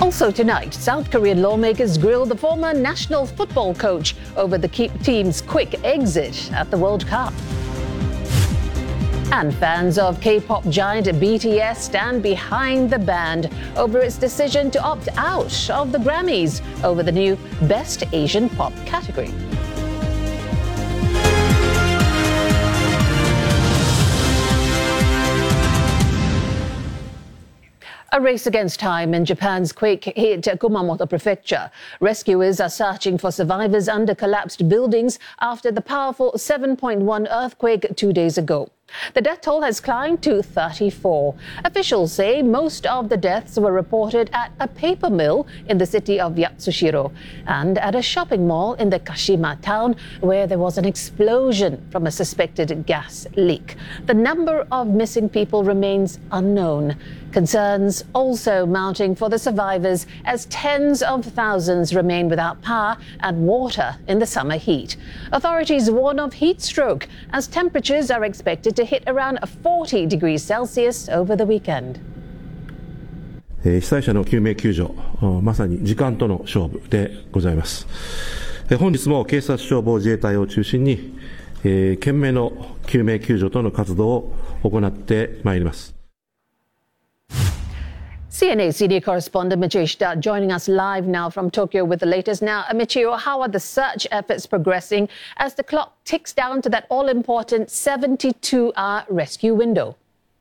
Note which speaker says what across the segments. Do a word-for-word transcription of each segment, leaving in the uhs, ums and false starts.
Speaker 1: Also tonight, South Korean lawmakers grill the former national football coach over the team's quick exit at the World Cup. And fans of K-pop giant B T S stand behind the band over its decision to opt out of the Grammys over the new Best Asian Pop category. A race against time in Japan's quake-hit Kumamoto Prefecture. Rescuers are searching for survivors under collapsed buildings after the powerful seven point one earthquake two days ago. The death toll has climbed to thirty-four. Officials say most of the deaths were reported at a paper mill in the city of Yatsushiro and at a shopping mall in the Kashima town where there was an explosion from a suspected gas leak. The number of missing people remains unknown. Concerns also mounting for the survivors as tens of thousands remain without power and water in the summer heat. Authorities warn of heat stroke as temperatures are expected to hit around forty degrees Celsius over the weekend.
Speaker 2: 被災者の救命救助、まさに時間との勝負でございます。本日も警察消防自衛隊を中心に、懸命の救命救助との活動を行ってまいります。
Speaker 1: C N A senior correspondent Michio Ishida joining us live now from Tokyo with the latest. Now, Michio, how are the search efforts progressing as the clock ticks down to that all-important seventy-two hour rescue window?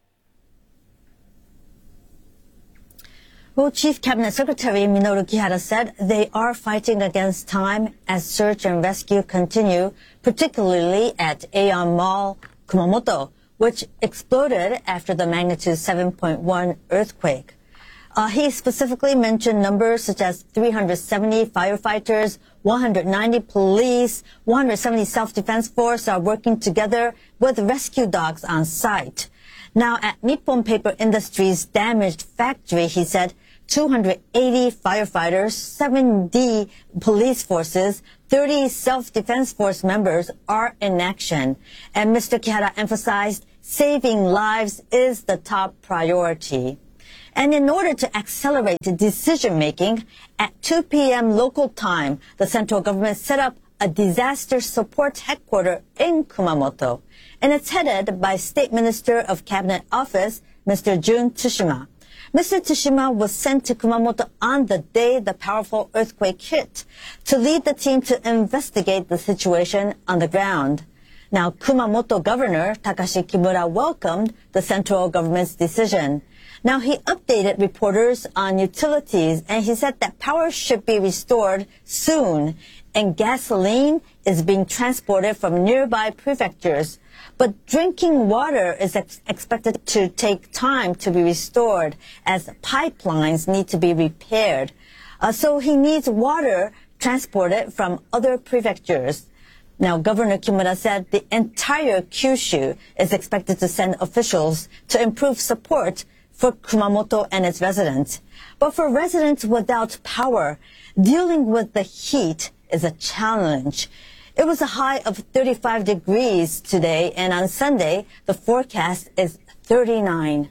Speaker 3: Well, Chief Cabinet Secretary Minoru Kihara said they are fighting against time as search and rescue continue, particularly at Aeon Mall, Kumamoto, which exploded after the magnitude seven point one earthquake. Uh, he specifically mentioned numbers such as three hundred seventy firefighters, one hundred ninety police, one hundred seventy self-defense force are working together with rescue dogs on site. Now, at Nippon Paper Industries' damaged factory, he said two hundred eighty firefighters, seventy police forces, thirty self-defense force members are in action. And Mister Kihara emphasized saving lives is the top priority. And in order to accelerate decision-making, at two p m local time, the central government set up a disaster support headquarters in Kumamoto. And it's headed by State Minister of Cabinet Office, Mister Jun Tsushima. Mister Tsushima was sent to Kumamoto on the day the powerful earthquake hit to lead the team to investigate the situation on the ground. Now, Kumamoto Governor Takashi Kimura welcomed the central government's decision. Now, he updated reporters on utilities, and he said that power should be restored soon, and gasoline is being transported from nearby prefectures. But drinking water is ex expected to take time to be restored, as pipelines need to be repaired. Uh, so he needs water transported from other prefectures. Now, Governor Kimura said the entire Kyushu is expected to send officials to improve support for Kumamoto and its residents. But for residents without power, dealing with the heat is a challenge. It was a high of thirty-five degrees today, and on Sunday, the forecast is thirty-nine.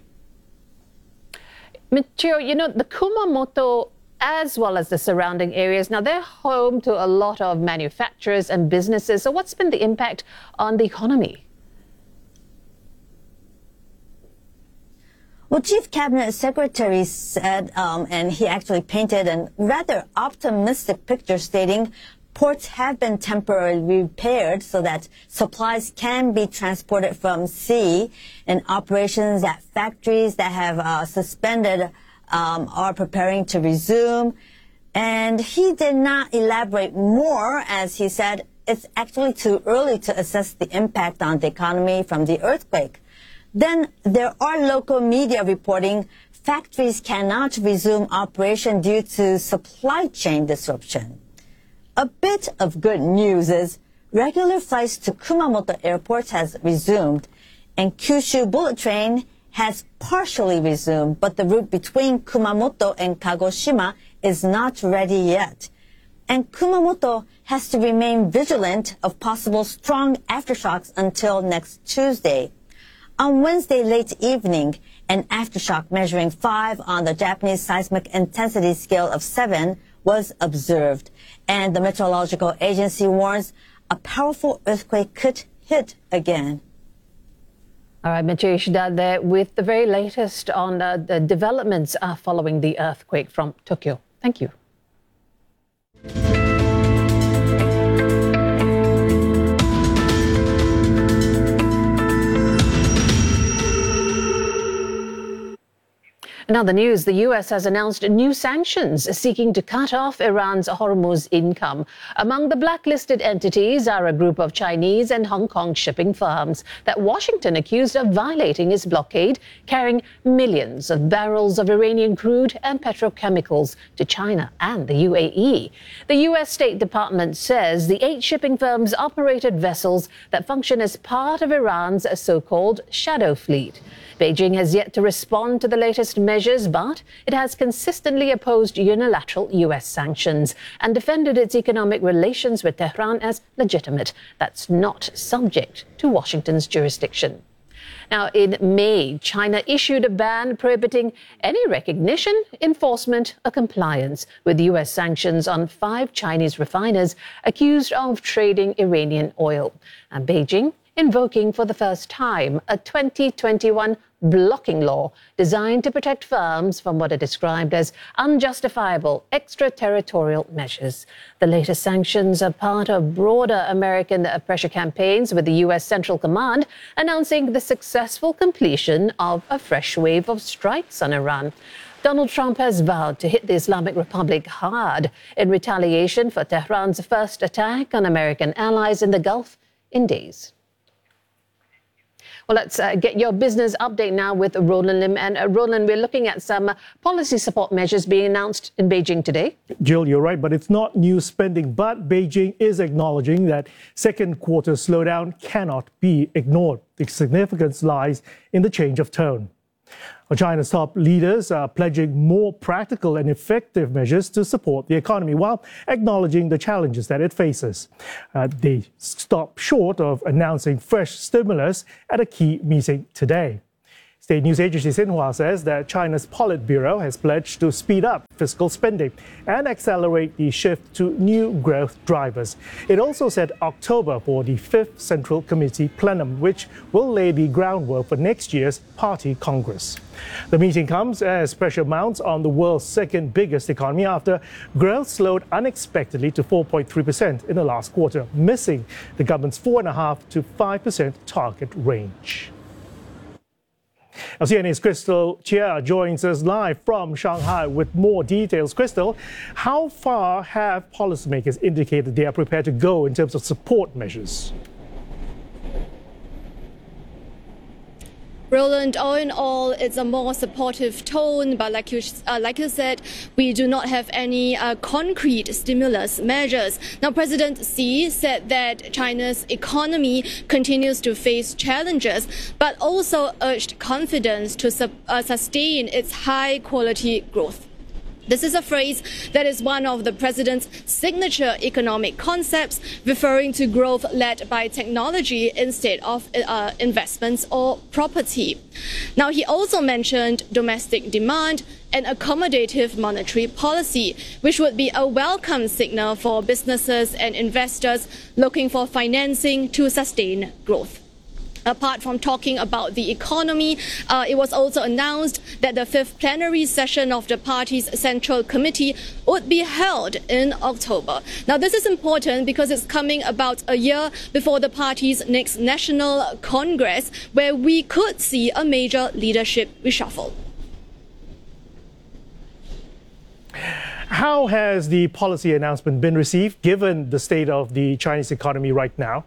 Speaker 1: Michio, you know, the Kumamoto, as well as the surrounding areas, now they're home to a lot of manufacturers and businesses. So what's been the impact on the economy?
Speaker 3: Well, Chief Cabinet Secretary said, um, and he actually painted a rather optimistic picture stating ports have been temporarily repaired so that supplies can be transported from sea, and operations at factories that have uh, suspended um, are preparing to resume. And he did not elaborate more, as he said it's actually too early to assess the impact on the economy from the earthquake. Then there are local media reporting factories cannot resume operation due to supply chain disruption. A bit of good news is regular flights to Kumamoto Airport has resumed, and Kyushu Bullet Train has partially resumed, but the route between Kumamoto and Kagoshima is not ready yet. And Kumamoto has to remain vigilant of possible strong aftershocks until next Tuesday. On Wednesday late evening, an aftershock measuring five on the Japanese seismic intensity scale of seven was observed. And the meteorological agency warns a powerful earthquake could hit again.
Speaker 1: All right, Majesh Dad there with the very latest on uh, the developments uh, following the earthquake from Tokyo. Thank you. In other news, the U S has announced new sanctions seeking to cut off Iran's Hormuz income. Among the blacklisted entities are a group of Chinese and Hong Kong shipping firms that Washington accused of violating its blockade, carrying millions of barrels of Iranian crude and petrochemicals to China and the U A E. The U S State Department says the eight shipping firms operated vessels that function as part of Iran's so-called shadow fleet. Beijing has yet to respond to the latest measures, but it has consistently opposed unilateral U S sanctions and defended its economic relations with Tehran as legitimate. That's not subject to Washington's jurisdiction. Now, in May, China issued a ban prohibiting any recognition, enforcement, or compliance with U S sanctions on five Chinese refiners accused of trading Iranian oil. And Beijing invoking for the first time a twenty twenty-one blocking law designed to protect firms from what are described as unjustifiable extraterritorial measures. The latest sanctions are part of broader American pressure campaigns with the U S Central Command announcing the successful completion of a fresh wave of strikes on Iran. Donald Trump has vowed to hit the Islamic Republic hard in retaliation for Tehran's first attack on American allies in the Gulf in days. Well, let's uh, get your business update now with Roland Lim. And uh, Roland, we're looking at some uh, policy support measures being announced in Beijing today.
Speaker 4: Jill, you're right, but it's not new spending. But Beijing is acknowledging that second quarter slowdown cannot be ignored. The significance lies in the change of tone. China's top leaders are pledging more practical and effective measures to support the economy while acknowledging the challenges that it faces. Uh, they stop short of announcing fresh stimulus at a key meeting today. State news agency Xinhua says that China's Politburo has pledged to speed up fiscal spending and accelerate the shift to new growth drivers. It also set October for the fifth Central Committee plenum, which will lay the groundwork for next year's Party Congress. The meeting comes as pressure mounts on the world's second biggest economy after growth slowed unexpectedly to four point three percent in the last quarter, missing the government's four point five to five percent target range. C N A's Crystal Chia joins us live from Shanghai with more details. Crystal, how far have policymakers indicated they are prepared to go in terms of support measures?
Speaker 5: Roland, all in all, it's a more supportive tone, but like you, uh, like you said, we do not have any uh, concrete stimulus measures. Now, President Xi said that China's economy continues to face challenges, but also urged confidence to su uh, sustain its high-quality growth. This is a phrase that is one of the president's signature economic concepts, referring to growth led by technology instead of uh, investments or property. Now, he also mentioned domestic demand and accommodative monetary policy, which would be a welcome signal for businesses and investors looking for financing to sustain growth. Apart from talking about the economy, uh, it was also announced that the fifth plenary session of the party's Central Committee would be held in October. Now, this is important because it's coming about a year before the party's next National Congress, where we could see a major leadership reshuffle.
Speaker 4: How has the policy announcement been received, given the state of the Chinese economy right now?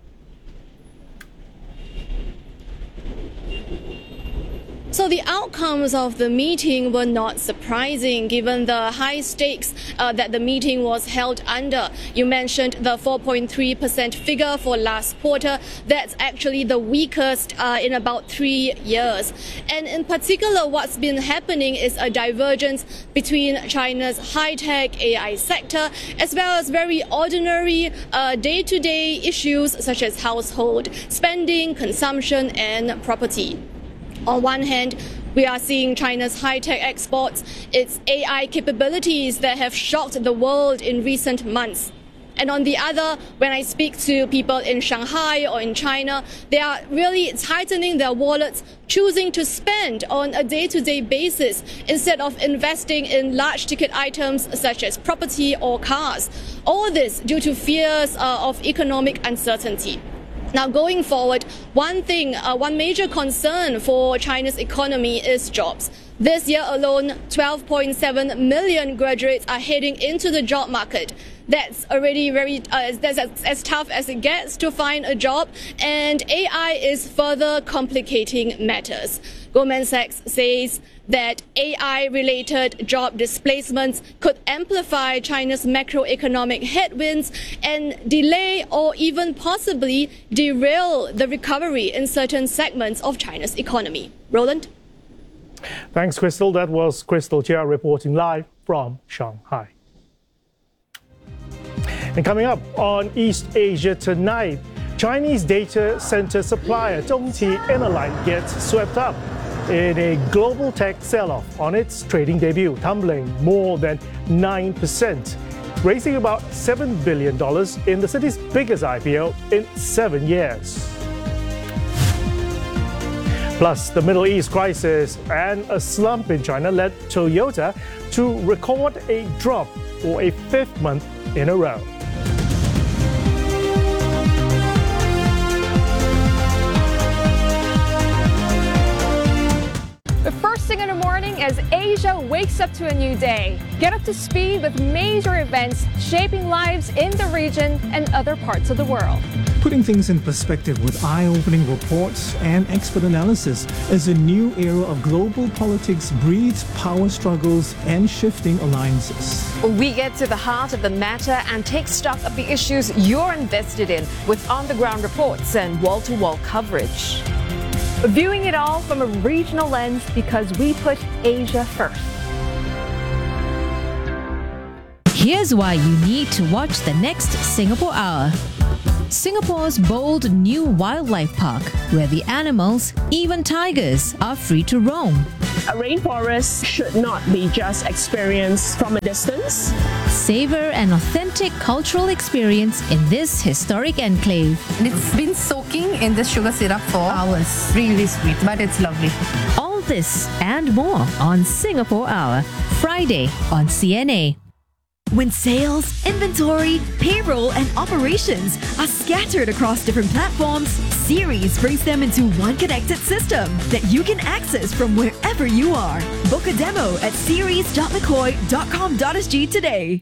Speaker 5: So the outcomes of the meeting were not surprising, given the high stakes uh, that the meeting was held under. You mentioned the four point three percent figure for last quarter. That's actually the weakest uh, in about three years. And in particular, what's been happening is a divergence between China's high-tech A I sector, as well as very ordinary uh, day-to-day issues such as household spending, consumption, and property. On one hand, we are seeing China's high-tech exports, its A I capabilities that have shocked the world in recent months. And on the other, when I speak to people in Shanghai or in China, they are really tightening their wallets, choosing to spend on a day-to-day basis instead of investing in large ticket items such as property or cars. All this due to fears uh, of economic uncertainty. Now, going forward, one thing, uh, one major concern for China's economy is jobs. This year alone, twelve point seven million graduates are heading into the job market. That's already very, uh, that's as, as tough as it gets to find a job, and A I is further complicating matters. Goldman Sachs says that A I-related job displacements could amplify China's macroeconomic headwinds and delay or even possibly derail the recovery in certain segments of China's economy. Roland?
Speaker 4: Thanks, Crystal. That was Crystal Chia reporting live from Shanghai. And coming up on East Asia tonight, Chinese data center supplier Zhongqi Enolight gets swept up in a global tech sell-off on its trading debut, tumbling more than nine percent, raising about seven billion dollars in the city's biggest I P O in seven years. Plus, the Middle East crisis and a slump in China led Toyota to record a drop for a fifth month in a row.
Speaker 6: The first thing in the morning as Asia wakes up to a new day. Get up to speed with major events shaping lives in the region and other parts of the world.
Speaker 7: Putting things in perspective with eye-opening reports and expert analysis as a new era of global politics breeds power struggles and shifting alliances.
Speaker 6: We get to the heart of the matter and take stock of the issues you're invested in with on-the-ground reports and wall-to-wall coverage. Viewing it all from a regional lens because we put Asia first.
Speaker 8: Here's why you need to watch the next Singapore Hour. Singapore's bold new wildlife park, where the animals, even tigers, are free to roam.
Speaker 9: A rainforest should not be just experienced from a distance.
Speaker 8: Savor an authentic cultural experience in this historic enclave.
Speaker 10: And it's been soaking in the sugar syrup for hours. Really sweet, but it's lovely.
Speaker 8: All this and more on Singapore Hour, Friday on C N A.
Speaker 11: When sales, inventory, payroll, and operations are scattered across different platforms, Ceres brings them into one connected system that you can access from wherever you are. Book a demo at ceres dot mccoy dot com dot s g today.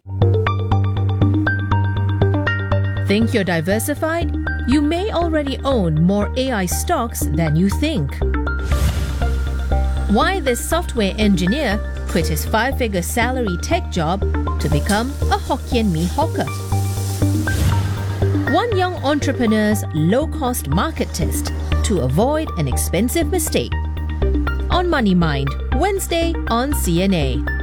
Speaker 8: Think you're diversified? You may already own more A I stocks than you think. Why this software engineer quit his five-figure salary tech job to become a Hokkien Mee hawker. One young entrepreneur's low-cost market test to avoid an expensive mistake. On Money Mind, Wednesday on C N A.